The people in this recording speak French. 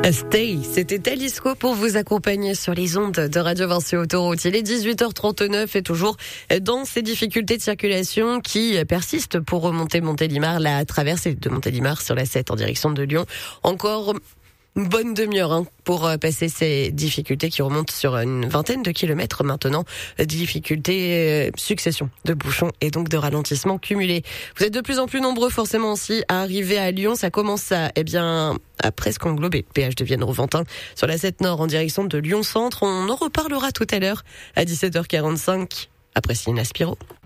Stay, c'était Talisco pour vous accompagner sur les ondes de Radio Vinci Autoroute. Il est 18h39 et toujours dans ces difficultés de circulation qui persistent pour remonter Montélimar, la traversée de Montélimar sur la 7 en direction de Lyon. Encore une bonne demi-heure pour passer ces difficultés qui remontent sur une vingtaine de kilomètres maintenant. Difficultés, succession de bouchons et donc de ralentissements cumulés. Vous êtes de plus en plus nombreux forcément aussi à arriver à Lyon. Ça commence à presque englober le péage de Vienne-Roventin sur la 7 Nord en direction de Lyon Centre. On en reparlera tout à l'heure à 17h45 après Céline Aspiro.